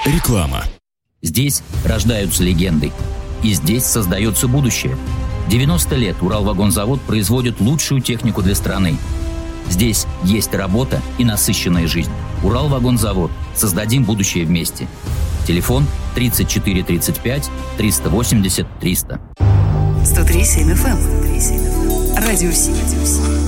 Реклама. Здесь рождаются легенды. И здесь создается будущее. 90 лет Уралвагонзавод производит лучшую технику для страны. Здесь есть работа и насыщенная жизнь. Уралвагонзавод. Создадим будущее вместе. Телефон 34 35 380 300. 103.7 FM. Радио Сити.